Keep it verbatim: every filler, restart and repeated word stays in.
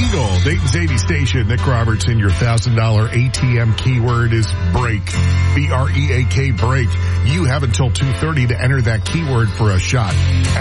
Eagle, Dayton's eighty station. Nick Robertson, your one thousand dollars A T M keyword is break. B R E A K break. You have until two thirty to enter that keyword for a shot